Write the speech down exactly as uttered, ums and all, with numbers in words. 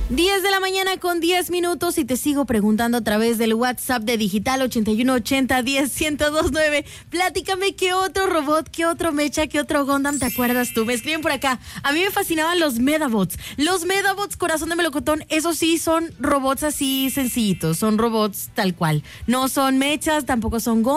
diez de la mañana con diez minutos y te sigo preguntando a través del WhatsApp de Digital ochenta y uno ochenta diez ciento dos nueve. Platícame qué otro robot, qué otro mecha, qué otro Gundam te acuerdas tú. Me escriben por acá. A mí me fascinaban los Medabots. Los Medabots corazón de melocotón, esos sí son robots así sencillitos, son robots tal cual. No son mechas, tampoco son Gundam.